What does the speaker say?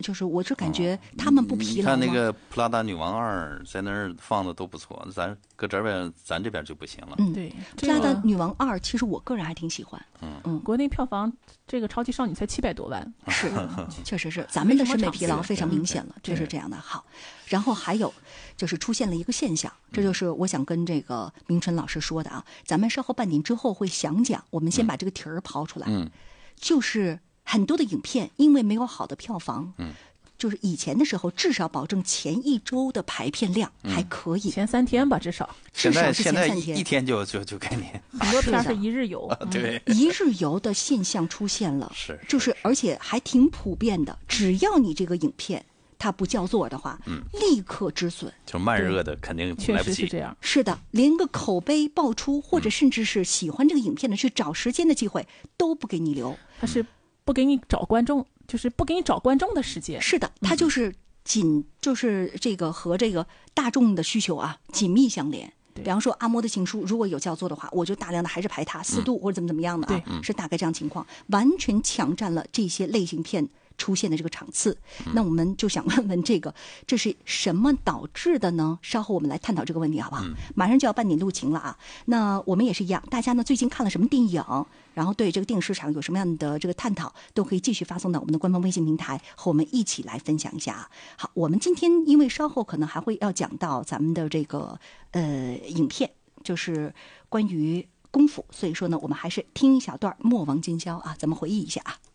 就是我是感觉他们不疲劳吗？ 你看那个《普拉达女王2》在那儿放的都不错，咱搁这边咱这边就不行了。 嗯， 对， 《普拉达女王2》其实我个人还挺喜欢。 国内票房这个超级少女才700多万， 是，确实是咱们的审美疲劳非常明显了，就是这样的。好，然后还有就是出现了一个现象，这就是我想跟这个明春老师说的啊。咱们稍后半点之后会详讲，我们先把这个题儿抛出来。就是很多的影片因为没有好的票房，就是以前的时候至少保证前1周的排片量还可以， 前3天吧，至少现在是前3天， 一天就给你很多片是一日游， 对， 一日游的现象出现了，就是而且还挺普遍的，只要你这个影片它不叫座的话，立刻止损， 就慢热的肯定来不及。 确实是这样。 是的，连个口碑爆出或者甚至是喜欢这个影片的去找时间的机会都不给你留， 他是不给你找观众，就是不给你找观众的时间。 是的，他就是就是这个和这个大众的需求啊紧密相连。比方说《阿嬷的情书》，如果有叫座的话，我就大量的还是排它4度或者怎么样的啊，是大概这样情况，完全抢占了这些类型片出现的这个场次。那我们就想问问这是什么导致的呢？稍后我们来探讨这个问题好不好？马上就要半点录情了啊。那我们也是一样，大家呢最近看了什么电影，然后对这个电影市场有什么样的这个探讨，都可以继续发送到我们的官方微信平台，和我们一起来分享一下啊。好，我们今天因为稍后可能还会要讲到咱们的这个影片，就是关于功夫，所以说呢，我们还是听一小段《莫忘今宵》啊，咱们回忆一下啊。